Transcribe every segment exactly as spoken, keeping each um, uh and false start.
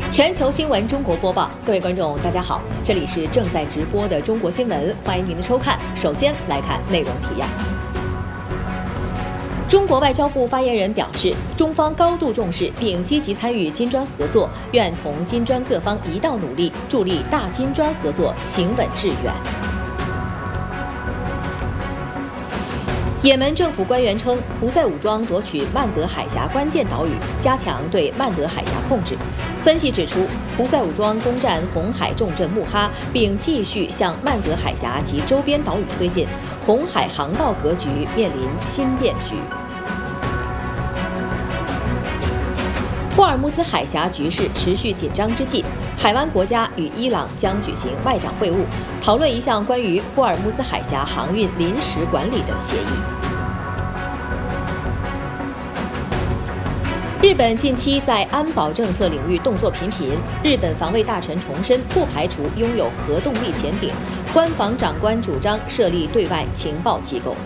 全球新闻中国播报，各位观众，大家好，这里是正在直播的中国新闻，欢迎您的收看。首先来看内容提要。中国外交部发言人表示，中方高度重视并积极参与金砖合作，愿同金砖各方一道努力，助力大金砖合作行稳致远。也门政府官员称，胡塞武装夺取曼德海峡关键岛屿，加强对曼德海峡控制。分析指出，胡塞武装攻占红海重镇穆哈，并继续向曼德海峡及周边岛屿推进，红海航道格局面临新变局。霍尔木兹海峡局势持续紧张之际，海湾国家与伊朗将举行外长会晤，讨论一项关于霍尔木兹海峡航运临时管理的协议。日本近期在安保政策领域动作频频，日本防卫大臣重申不排除拥有核动力潜艇，官房长官主张设立对外情报机构。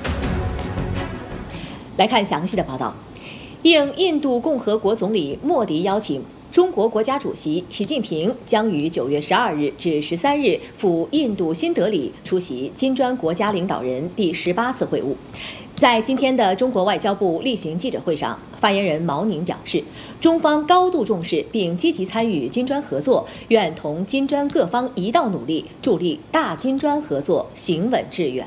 来看详细的报道。应印度共和国总理莫迪邀请，中国国家主席习近平将于九月十二日至十三日赴印度新德里出席金砖国家领导人第十八次会晤。在今天的中国外交部例行记者会上，发言人毛宁表示，中方高度重视并积极参与金砖合作，愿同金砖各方一道努力，助力大金砖合作行稳致远。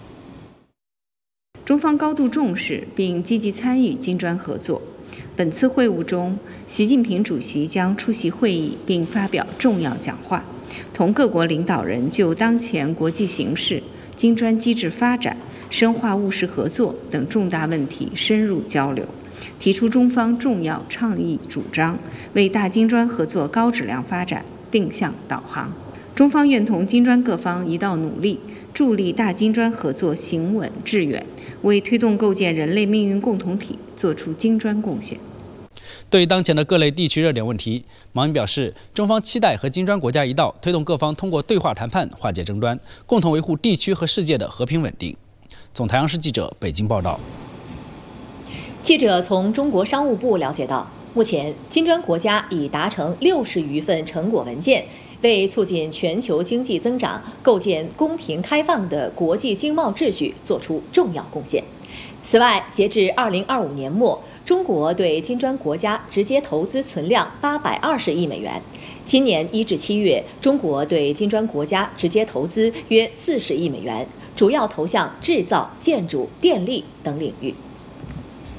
中方高度重视并积极参与金砖合作。本次会晤中，习近平主席将出席会议并发表重要讲话，同各国领导人就当前国际形势、金砖机制发展、深化务实合作等重大问题深入交流，提出中方重要倡议主张，为大金砖合作高质量发展定向导航。中方愿同金砖各方一道努力，助力大金砖合作行稳致远，为推动构建人类命运共同体作出金砖贡献。 对于当前的各类地区热点问题，毛宁表示，中方期待和金砖国家一道，推动各方通过对话谈判化解争端，共同维护地区和世界的和平稳定。总台央视记者北京报道。 记者从中国商务部了解到，目前金砖国家已达成六十余份成果文件，为促进全球经济增长、构建公平开放的国际经贸秩序作出重要贡献。此外，截至二零二五年末，中国对金砖国家直接投资存量八百二十亿美元。今年一至七月，中国对金砖国家直接投资约四十亿美元，主要投向制造、建筑、电力等领域。